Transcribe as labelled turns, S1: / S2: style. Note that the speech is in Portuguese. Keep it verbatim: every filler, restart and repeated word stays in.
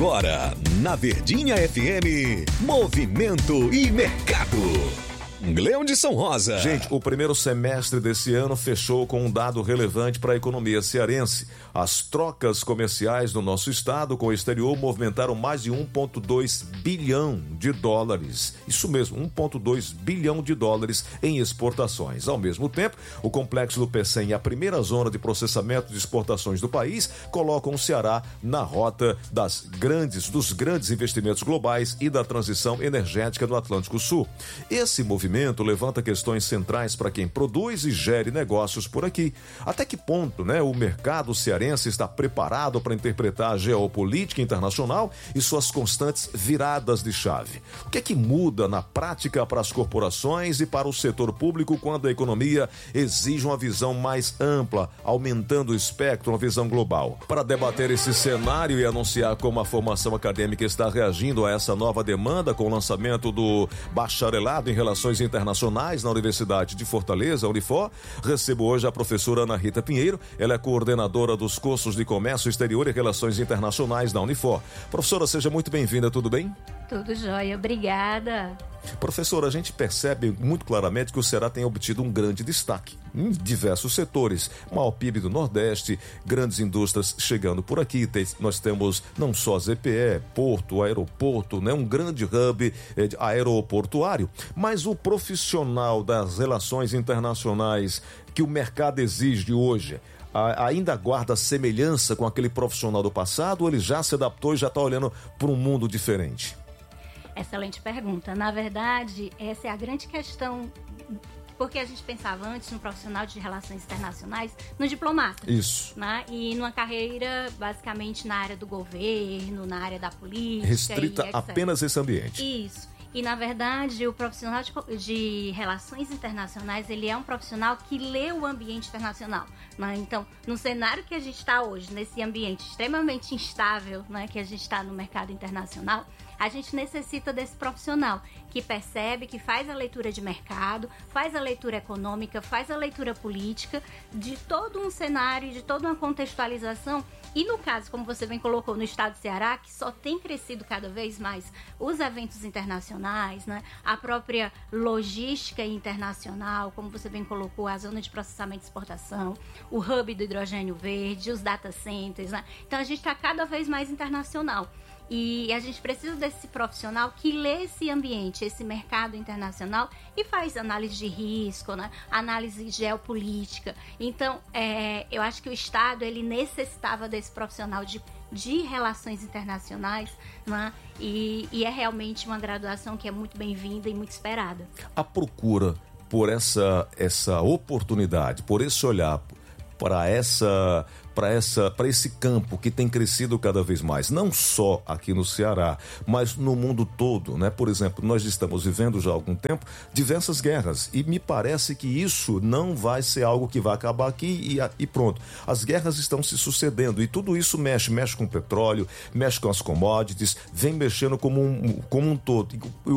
S1: Agora, na Verdinha F M, Movimento e Mercado. Gleudson Rosa.
S2: Gente, o primeiro semestre desse ano fechou com um dado relevante para a economia cearense. As trocas comerciais no nosso estado com o exterior movimentaram mais de um vírgula dois bilhão de dólares. Isso mesmo, um vírgula dois bilhão de dólares em exportações. Ao mesmo tempo, o complexo do Pecém e a primeira zona de processamento de exportações do país colocam o Ceará na rota das grandes, dos grandes investimentos globais e da transição energética do Atlântico Sul. Esse movimento levanta questões centrais para quem produz e gere negócios por aqui. Até que ponto, né, o mercado cearense está preparado para interpretar a geopolítica internacional e suas constantes viradas de chave? O que é que muda na prática para as corporações e para o setor público quando a economia exige uma visão mais ampla, aumentando o espectro, uma visão global? Para debater esse cenário e anunciar como a formação acadêmica está reagindo a essa nova demanda com o lançamento do bacharelado em Relações Internacionais na Universidade de Fortaleza, Unifor, recebo hoje a professora Ana Rita Pinheiro. Ela é coordenadora dos cursos de Comércio Exterior e Relações Internacionais da Unifor. Professora, seja muito bem-vinda, tudo bem?
S3: Tudo jóia, obrigada.
S2: Professora, a gente percebe muito claramente que o Ceará tem obtido um grande destaque em diversos setores. Maior P I B do Nordeste, grandes indústrias chegando por aqui. Tem, nós temos não só Z P E, porto, aeroporto, né, um grande hub eh, aeroportuário, mas o profissional das relações internacionais que o mercado exige hoje, ainda guarda semelhança com aquele profissional do passado ou ele já se adaptou e já está olhando para um mundo diferente?
S3: Excelente pergunta. Na verdade, essa é a grande questão, porque a gente pensava antes no profissional de relações internacionais, no diplomata.
S2: Isso.
S3: Né? E numa carreira basicamente na área do governo, na área da política.
S2: Restrita apenas esse ambiente.
S3: Isso. E, na verdade, o profissional de, de relações internacionais, ele é um profissional que lê o ambiente internacional. Né? Então, no cenário que a gente está hoje, nesse ambiente extremamente instável, né, que a gente está no mercado internacional, a gente necessita desse profissional que percebe, que faz a leitura de mercado, faz a leitura econômica, faz a leitura política de todo um cenário, de toda uma contextualização. E no caso, como você bem colocou, no estado do Ceará, que só tem crescido cada vez mais os eventos internacionais, né? A própria logística internacional, como você bem colocou, a zona de processamento e exportação, o hub do hidrogênio verde, os data centers, né? Então a gente está cada vez mais internacional. E a gente precisa desse profissional que lê esse ambiente, esse mercado internacional e faz análise de risco, né? Análise geopolítica. Então, é, eu acho que o Estado ele necessitava desse profissional de, de relações internacionais, né? e, e é realmente uma graduação que é muito bem-vinda e muito esperada.
S2: A procura por essa, essa oportunidade, por esse olhar para essa... para essa, para esse campo que tem crescido cada vez mais, não só aqui no Ceará, mas no mundo todo, né? Por exemplo, nós estamos vivendo já há algum tempo diversas guerras e me parece que isso não vai ser algo que vai acabar aqui e, e pronto. As guerras estão se sucedendo e tudo isso mexe, mexe com o petróleo, mexe com as commodities, vem mexendo como um, como um todo.